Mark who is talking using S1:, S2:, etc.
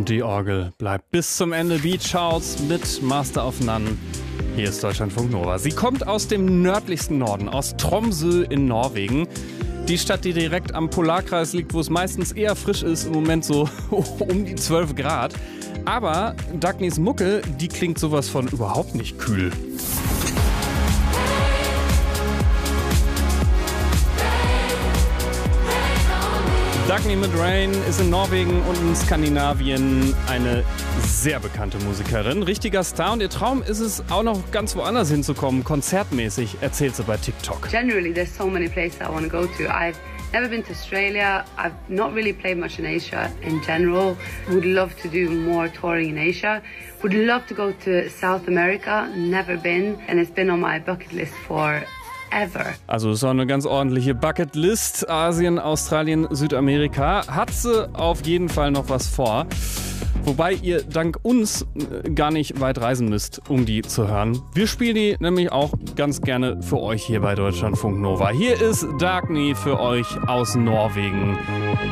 S1: Und die Orgel bleibt bis zum Ende. Beach House mit Master of None. Hier ist Deutschlandfunk Nova. Sie kommt aus dem nördlichsten Norden, aus Tromsø in Norwegen. Die Stadt, die direkt am Polarkreis liegt, wo es meistens eher frisch ist, im Moment so um die 12 Grad. Aber Dagnys Mucke, die klingt sowas von überhaupt nicht kühl. Dagny mit Rain ist in Norwegen und in Skandinavien eine sehr bekannte Musikerin. Richtiger Star, und ihr Traum ist es, auch noch ganz woanders hinzukommen, konzertmäßig, erzählt sie bei TikTok.
S2: Generally, there's so many places I want to go to. I've never been to Australia. I've not really played much in Asia in general. Would love to do more touring in Asia. Would love to go to South America. Never been, and it's been on my bucket list for ever.
S1: Also es ist auch eine ganz ordentliche Bucketlist. Asien, Australien, Südamerika. Hat sie auf jeden Fall noch was vor. Wobei ihr dank uns gar nicht weit reisen müsst, um die zu hören. Wir spielen die nämlich auch ganz gerne für euch hier bei Deutschlandfunk Nova. Hier ist Dagny für euch aus Norwegen.